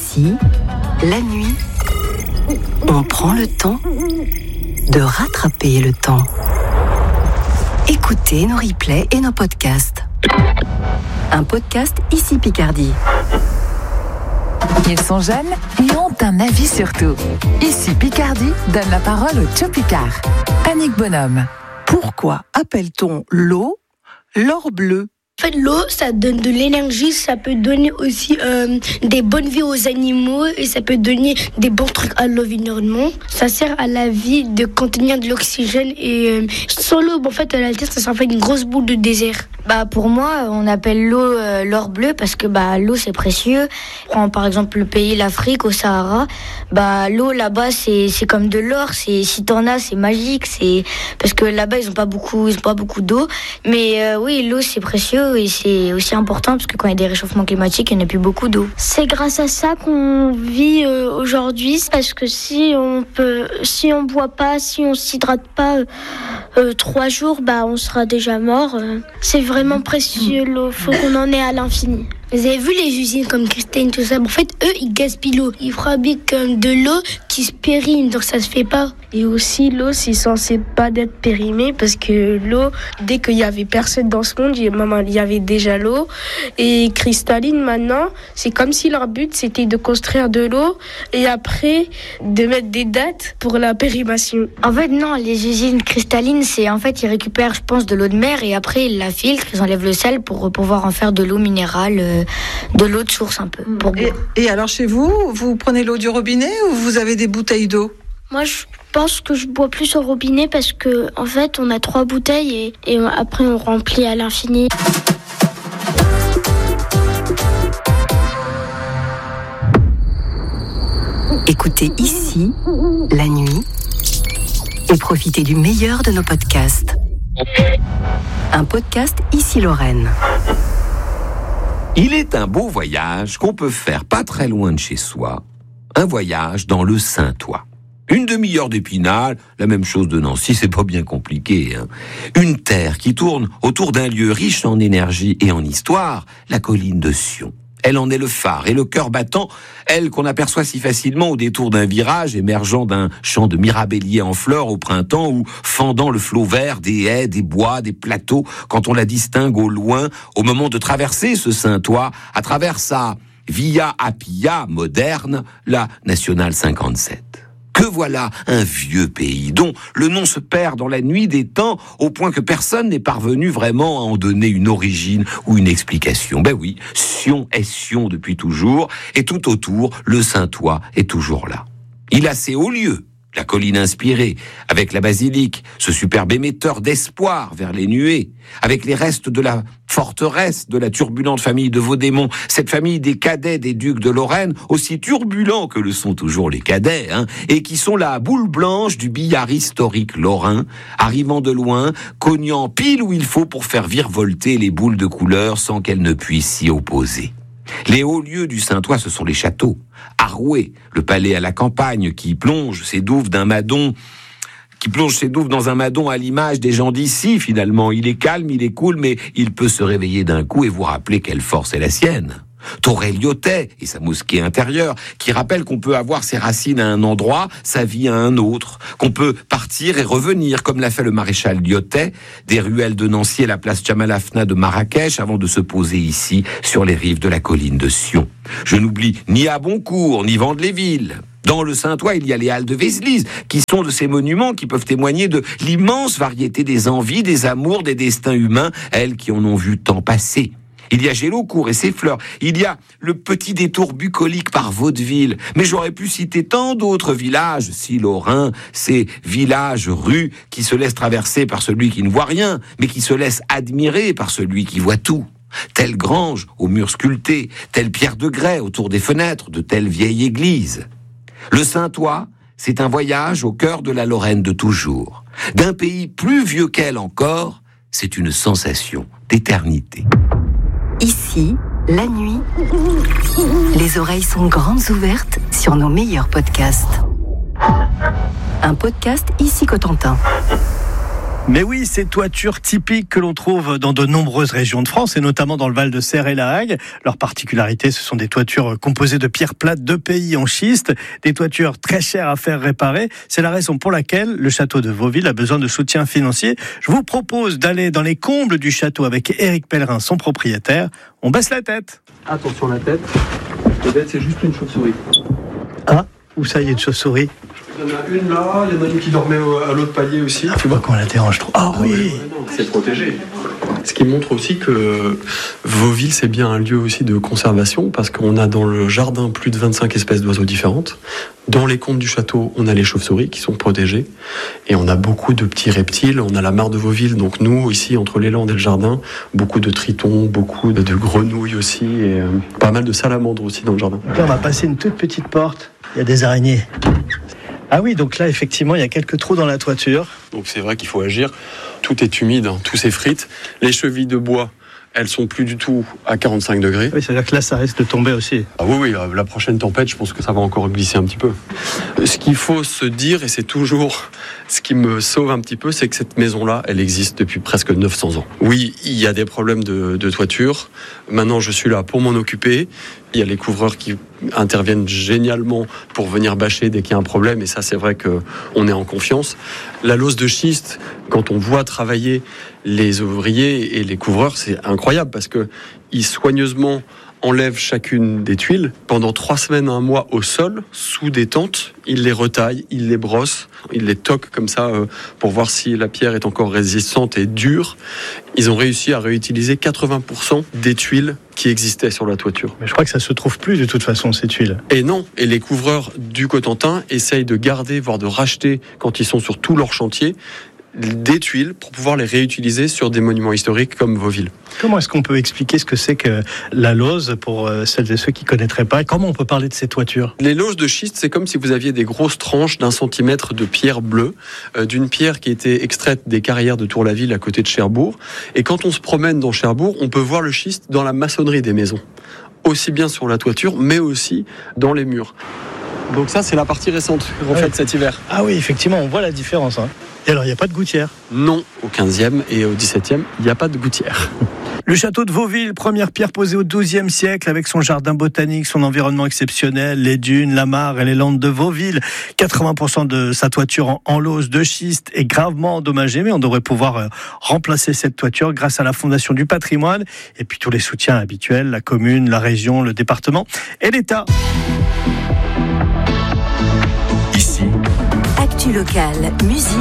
Ici, la nuit, on prend le temps de rattraper le temps. Écoutez nos replays et nos podcasts. Un podcast Ici Picardie. Ils sont jeunes et ont un avis sur tout. Ici Picardie donne la parole au Tcho Picard. Annick Bonhomme. Pourquoi appelle-t-on l'eau l'or bleu ? En fait, l'eau, ça donne de l'énergie, ça peut donner aussi des bonnes vies aux animaux et ça peut donner des bons trucs à l'environnement. Ça sert à la vie de contenir de l'oxygène et sans l'eau, en fait, à la terre, ça fait une grosse boule de désert. Pour moi, on appelle l'eau l'or bleu parce que l'eau c'est précieux. Prends par exemple le pays, l'Afrique, au Sahara. L'eau là-bas c'est comme de l'or. Si t'en as, c'est magique. C'est parce que là-bas ils ont pas beaucoup d'eau. Mais oui, l'eau c'est précieux et c'est aussi important parce que quand il y a des réchauffements climatiques, il n'y en a plus beaucoup d'eau. C'est grâce à ça qu'on vit aujourd'hui parce que si on boit pas, si on s'hydrate pas 3 jours, on sera déjà mort. C'est vraiment précieux l'eau, faut qu'on en ait à l'infini. Vous avez vu les usines comme Christine, tout ça? En fait, eux, ils gaspillent l'eau. Ils fabriquent de l'eau qui se périme, donc ça se fait pas. Et aussi, l'eau, c'est censé pas d'être périmée parce que l'eau, dès qu'il y avait personne dans ce monde, il y avait déjà l'eau. Et cristalline, maintenant, c'est comme si leur but, c'était de construire de l'eau et après, de mettre des dates pour la périmation. En fait, non, les usines cristallines, ils récupèrent, je pense, de l'eau de mer et après, ils la filtrent, ils enlèvent le sel pour pouvoir en faire de l'eau minérale, de l'eau de source un peu. Et alors, chez vous, vous prenez l'eau du robinet ou vous avez des bouteilles d'eau ? Moi, je pense que je bois plus au robinet parce que, en fait, on a 3 bouteilles et après, on remplit à l'infini. Écoutez Ici, la nuit, et profitez du meilleur de nos podcasts. Un podcast Ici Lorraine. Il est un beau voyage qu'on peut faire pas très loin de chez soi. Un voyage dans le Saintois. Une demi-heure d'Épinal, la même chose de Nancy, c'est pas bien compliqué. Une terre qui tourne autour d'un lieu riche en énergie et en histoire, la colline de Sion. Elle en est le phare et le cœur battant, elle qu'on aperçoit si facilement au détour d'un virage émergeant d'un champ de mirabelliers en fleurs au printemps ou fendant le flot vert des haies, des bois, des plateaux, quand on la distingue au loin, au moment de traverser ce Saintois, à travers sa Via Appia moderne, la Nationale 57. Que voilà un vieux pays dont le nom se perd dans la nuit des temps au point que personne n'est parvenu vraiment à en donner une origine ou une explication. Oui, Sion est Sion depuis toujours et tout autour, le Saintois est toujours là. Il a ses hauts lieux, la colline inspirée, avec la basilique, ce superbe émetteur d'espoir vers les nuées, avec les restes de la forteresse de la turbulente famille de Vaudémont, cette famille des cadets des ducs de Lorraine, aussi turbulents que le sont toujours les cadets, et qui sont la boule blanche du billard historique lorrain, arrivant de loin, cognant pile où il faut pour faire virevolter les boules de couleur sans qu'elles ne puissent s'y opposer. Les hauts lieux du Saintois, ce sont les châteaux. Arouet, le palais à la campagne, qui plonge ses douves dans un madon à l'image des gens d'ici, finalement. Il est calme, il est cool, mais il peut se réveiller d'un coup et vous rappeler quelle force est la sienne. Torre-Lyotet et sa mosquée intérieure, qui rappelle qu'on peut avoir ses racines à un endroit, sa vie à un autre, qu'on peut partir et revenir, comme l'a fait le maréchal Lyotet, des ruelles de Nancy et la place Jamal Afna de Marrakech, avant de se poser ici, sur les rives de la colline de Sion. Je n'oublie ni Aboncourt, ni Vandeléville. Dans le Saintois, il y a les halles de Vézelise, qui sont de ces monuments qui peuvent témoigner de l'immense variété des envies, des amours, des destins humains, elles qui en ont vu tant passer. Il y a Gélocourt et ses fleurs. Il y a le petit détour bucolique par Vaudeville. Mais j'aurais pu citer tant d'autres villages, si lorrains, ces villages-rues qui se laissent traverser par celui qui ne voit rien, mais qui se laissent admirer par celui qui voit tout. Telle grange aux murs sculptés, telle pierre de grès autour des fenêtres de telle vieille église. Le Saintois, c'est un voyage au cœur de la Lorraine de toujours. D'un pays plus vieux qu'elle encore, c'est une sensation d'éternité. Ici, la nuit, les oreilles sont grandes ouvertes sur nos meilleurs podcasts. Un podcast Ici Cotentin. Mais oui, ces toitures typiques que l'on trouve dans de nombreuses régions de France, et notamment dans le Val-de-Serre et la Hague. Leur particularité, ce sont des toitures composées de pierres plates de pays en schiste, des toitures très chères à faire réparer. C'est la raison pour laquelle le château de Vauville a besoin de soutien financier. Je vous propose d'aller dans les combles du château avec Éric Pellerin, son propriétaire. On baisse la tête. Attention la tête. La tête, c'est juste une chauve-souris. Ah, où ça, il y a une chauve-souris? Il y en a une là, il y en a une qui dormait à l'autre palier aussi. Ah, faut pas qu'on la dérange trop. Ah oui, c'est protégé. Ce qui montre aussi que Vauville, c'est bien un lieu aussi de conservation, parce qu'on a dans le jardin plus de 25 espèces d'oiseaux différentes. Dans les combles du château, on a les chauves-souris qui sont protégées. Et on a beaucoup de petits reptiles. On a la mare de Vauville. Donc nous, ici, entre les landes et le jardin, beaucoup de tritons, beaucoup de grenouilles aussi, et pas mal de salamandres aussi dans le jardin. Là, on va passer une toute petite porte. Il y a des araignées. Ah oui, donc là, effectivement, il y a quelques trous dans la toiture. Donc c'est vrai qu'il faut agir. Tout est humide, hein, tout s'effrite. Les chevilles de bois, elles sont plus du tout à 45 degrés. Oui, c'est-à-dire que là, ça risque de tomber aussi. Ah oui, la prochaine tempête, je pense que ça va encore glisser un petit peu. Ce qu'il faut se dire, et c'est toujours ce qui me sauve un petit peu, c'est que cette maison-là, elle existe depuis presque 900 ans. Oui, il y a des problèmes de toiture. Maintenant, je suis là pour m'en occuper. Il y a les couvreurs qui interviennent génialement pour venir bâcher dès qu'il y a un problème, et ça, c'est vrai qu'on est en confiance. La lose de schiste, quand on voit travailler les ouvriers et les couvreurs, c'est incroyable, parce qu'ils soigneusement enlèvent chacune des tuiles pendant 3 semaines à 1 mois au sol, sous des tentes. Ils les retaillent, ils les brossent, ils les toquent comme ça pour voir si la pierre est encore résistante et dure. Ils ont réussi à réutiliser 80% des tuiles qui existaient sur la toiture. Mais je crois que ça se trouve plus de toute façon, ces tuiles. Et non, et les couvreurs du Cotentin essayent de garder, voire de racheter, quand ils sont sur tout leur chantier, des tuiles pour pouvoir les réutiliser sur des monuments historiques comme Vauville. Comment est-ce qu'on peut expliquer ce que c'est que la lose pour celles et ceux qui ne connaîtraient pas? Comment on peut parler de ces toitures? Les loses de schiste, c'est comme si vous aviez des grosses tranches d'1 centimètre de pierre bleue, d'une pierre qui était extraite des carrières de Tour-la-Ville à côté de Cherbourg. Et quand on se promène dans Cherbourg, on peut voir le schiste dans la maçonnerie des maisons, aussi bien sur la toiture, mais aussi dans les murs. Donc ça, c'est la partie récente refaite cet hiver. Ah oui, effectivement, on voit la différence. Hein. Et alors, il n'y a pas de gouttière? Non, au 15e et au 17e, il n'y a pas de gouttière. Le château de Vauville, première pierre posée au XIIe siècle, avec son jardin botanique, son environnement exceptionnel, les dunes, la mare et les landes de Vauville. 80% de sa toiture en lose de schiste est gravement endommagée, mais on devrait pouvoir remplacer cette toiture grâce à la Fondation du patrimoine et puis tous les soutiens habituels, la commune, la région, le département et l'État. Ici, Actu locale, musique.